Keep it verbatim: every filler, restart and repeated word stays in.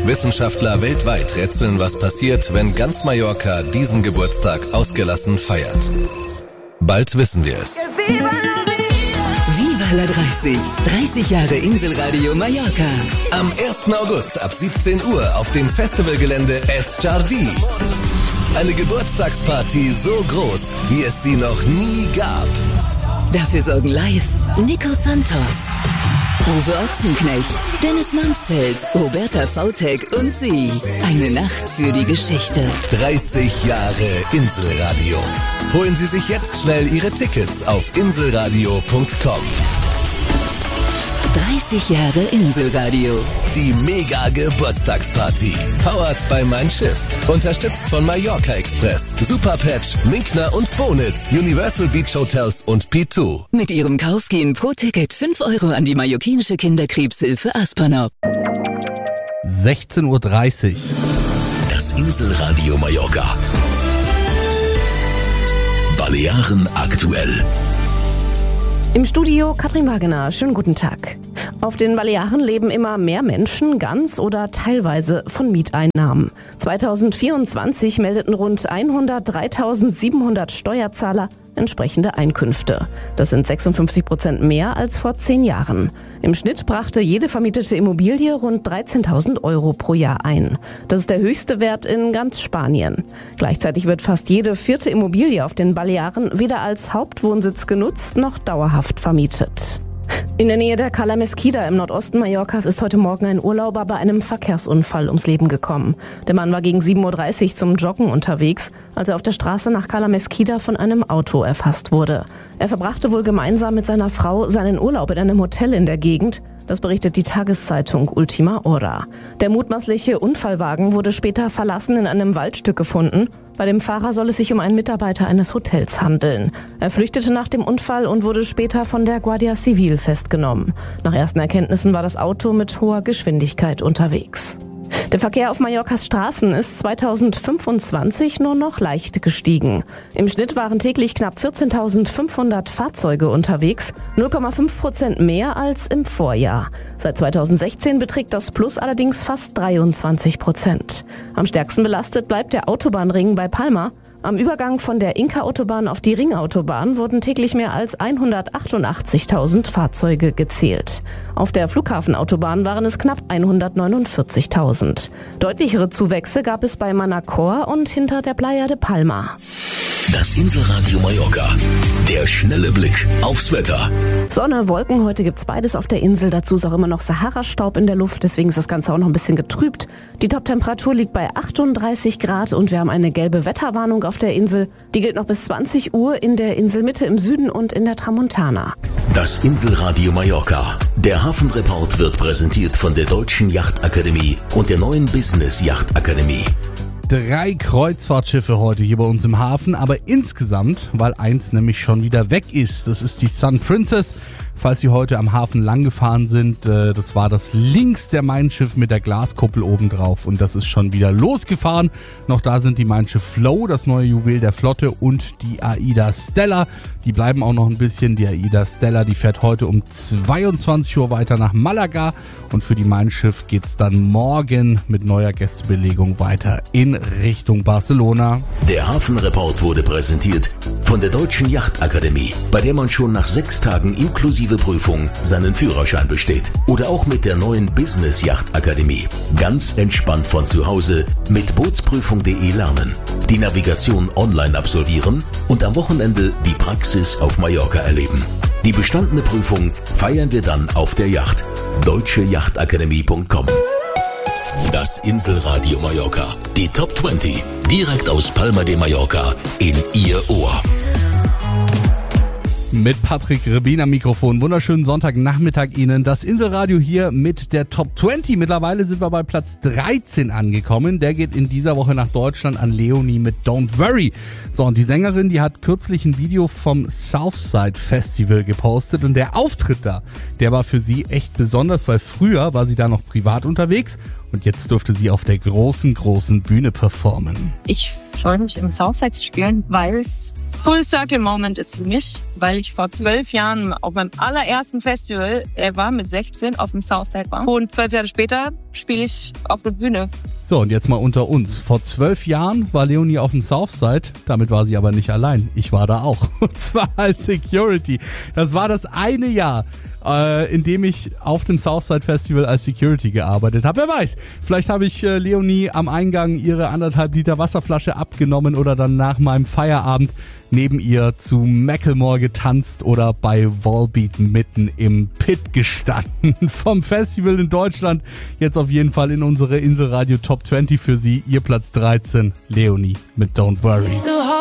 Wissenschaftler weltweit rätseln, was passiert, wenn ganz Mallorca diesen Geburtstag ausgelassen feiert. Bald wissen wir es. Viva la dreißig. dreißig Jahre Inselradio Mallorca. Am ersten August ab siebzehn Uhr auf dem Festivalgelände Es Jardí. Eine Geburtstagsparty so groß, wie es sie noch nie gab. Dafür sorgen live Nico Santos, Uwe Ochsenknecht, Dennis Mansfeld, Roberta Vautek und sie. Eine Nacht für die Geschichte. dreißig Jahre Inselradio. Holen Sie sich jetzt schnell Ihre Tickets auf inselradio punkt com. dreißig Jahre Inselradio. Die Mega-Geburtstagsparty. Powered by Mein Schiff. Unterstützt von Mallorca Express, Superpatch, Minkner und Bonitz, Universal Beach Hotels und P zwei. Mit ihrem Kauf gehen pro Ticket fünf Euro an die mallorquinische Kinderkrebshilfe Aspernop. sechzehn Uhr dreißig. Das Inselradio Mallorca. Balearen aktuell. Im Studio Katrin Wagener. Schönen guten Tag. Auf den Balearen leben immer mehr Menschen ganz oder teilweise von Mieteinnahmen. zweitausendvierundzwanzig meldeten rund hundertdreitausendsiebenhundert Steuerzahler entsprechende Einkünfte. Das sind sechsundfünfzig Prozent mehr als vor zehn Jahren. Im Schnitt brachte jede vermietete Immobilie rund dreizehntausend Euro pro Jahr ein. Das ist der höchste Wert in ganz Spanien. Gleichzeitig wird fast jede vierte Immobilie auf den Balearen weder als Hauptwohnsitz genutzt noch dauerhaft vermietet. In der Nähe der Cala Mesquida im Nordosten Mallorcas ist heute Morgen ein Urlauber bei einem Verkehrsunfall ums Leben gekommen. Der Mann war gegen sieben Uhr dreißig zum Joggen unterwegs, als er auf der Straße nach Cala Mesquida von einem Auto erfasst wurde. Er verbrachte wohl gemeinsam mit seiner Frau seinen Urlaub in einem Hotel in der Gegend. Das berichtet die Tageszeitung Ultima Hora. Der mutmaßliche Unfallwagen wurde später verlassen in einem Waldstück gefunden. Bei dem Fahrer soll es sich um einen Mitarbeiter eines Hotels handeln. Er flüchtete nach dem Unfall und wurde später von der Guardia Civil festgenommen. Nach ersten Erkenntnissen war das Auto mit hoher Geschwindigkeit unterwegs. Der Verkehr auf Mallorcas Straßen ist zweitausendfünfundzwanzig nur noch leicht gestiegen. Im Schnitt waren täglich knapp vierzehntausendfünfhundert Fahrzeuge unterwegs, null Komma fünf Prozent mehr als im Vorjahr. Seit zweitausendsechzehn beträgt das Plus allerdings fast dreiundzwanzig Prozent. Am stärksten belastet bleibt der Autobahnring bei Palma. Am Übergang von der Inka-Autobahn auf die Ringautobahn wurden täglich mehr als hundertachtundachtzigtausend Fahrzeuge gezählt. Auf der Flughafenautobahn waren es knapp hundertneunundvierzigtausend. Deutlichere Zuwächse gab es bei Manacor und hinter der Playa de Palma. Das Inselradio Mallorca. Der schnelle Blick aufs Wetter. Sonne, Wolken, heute gibt's beides auf der Insel. Dazu ist auch immer noch Sahara-Staub in der Luft, deswegen ist das Ganze auch noch ein bisschen getrübt. Die Top-Temperatur liegt bei achtunddreißig Grad und wir haben eine gelbe Wetterwarnung auf der Insel. Die gilt noch bis zwanzig Uhr in der Inselmitte im Süden und in der Tramontana. Das Inselradio Mallorca. Der Hafenreport wird präsentiert von der Deutschen Yachtakademie und der neuen Business Yachtakademie. Drei Kreuzfahrtschiffe heute hier bei uns im Hafen, aber insgesamt, weil eins nämlich schon wieder weg ist. Das ist die Sun Princess. Falls Sie heute am Hafen lang gefahren sind, das war das links der Mein Schiff mit der Glaskuppel oben drauf und das ist schon wieder losgefahren. Noch da sind die Mein Schiff Flow, das neue Juwel der Flotte, und die AIDA Stella. Die bleiben auch noch ein bisschen. Die AIDA Stella, die fährt heute um zweiundzwanzig Uhr weiter nach Malaga und für die Mein Schiff geht's dann morgen mit neuer Gästebelegung weiter in Richtung Barcelona. Der Hafenreport wurde präsentiert von der Deutschen Yachtakademie, bei der man schon nach sechs Tagen inklusive Prüfung seinen Führerschein besteht. Oder auch mit der neuen Business Yachtakademie. Ganz entspannt von zu Hause mit bootsprüfung punkt de lernen, die Navigation online absolvieren und am Wochenende die Praxis auf Mallorca erleben. Die bestandene Prüfung feiern wir dann auf der Yacht. deutsche yachtakademie punkt com. Das Inselradio Mallorca. Die Top zwanzig. Direkt aus Palma de Mallorca in Ihr Ohr. Mit Patrick Rebin am Mikrofon. Wunderschönen Sonntagnachmittag Ihnen. Das Inselradio hier mit der Top zwanzig. Mittlerweile sind wir bei Platz dreizehn angekommen. Der geht in dieser Woche nach Deutschland an Leonie mit Don't Worry. So, und die Sängerin, die hat kürzlich ein Video vom Southside Festival gepostet und der Auftritt da, der war für sie echt besonders, weil früher war sie da noch privat unterwegs Und jetzt durfte sie auf der großen, großen Bühne performen. Ich freue mich, im Southside zu spielen, weil es Full Circle Moment ist für mich, weil ich vor zwölf Jahren auf meinem allerersten Festival, er war mit sechzehn, auf dem Southside war. Und zwölf Jahre später spiele ich auf der Bühne. So, und jetzt mal unter uns. Vor zwölf Jahren war Leonie auf dem Southside, damit war sie aber nicht allein. Ich war da auch, und zwar als Security. Das war das eine Jahr, äh, in dem ich auf dem Southside Festival als Security gearbeitet habe. Wer weiß, vielleicht habe ich äh, Leonie am Eingang ihre anderthalb Liter Wasserflasche abgenommen oder dann nach meinem Feierabend neben ihr zu Macklemore getanzt oder bei Volbeat mitten im Pit gestanden. Vom Festival in Deutschland jetzt auf jeden Fall in unsere Inselradio Top zwanzig für Sie, ihr Platz dreizehn, Leonie mit Don't Worry.